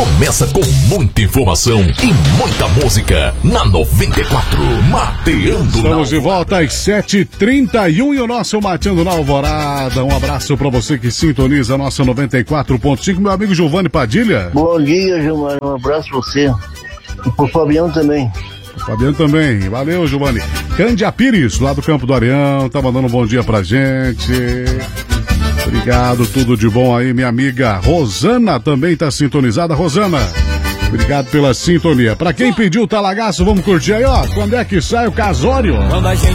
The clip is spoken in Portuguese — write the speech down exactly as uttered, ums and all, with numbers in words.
começa com muita informação e muita música na noventa e quatro, Mateando. Estamos de volta às sete e trinta e um e o nosso Mateando na Alvorada. Um abraço pra você que sintoniza a nossa noventa e quatro ponto cinco, meu amigo Giovanni Padilha. Bom dia, Giovanni, um abraço pra você. E pro Fabiano também. Fabiano também, valeu, Giovanni. Cândia Pires, lá do Campo do Areião, tá mandando um bom dia pra gente. Obrigado, tudo de bom aí, minha amiga Rosana também tá sintonizada. Rosana, obrigado pela sintonia. Pra quem pediu o talagaço, vamos curtir aí, ó. Quando é que sai o casório? Quando a gente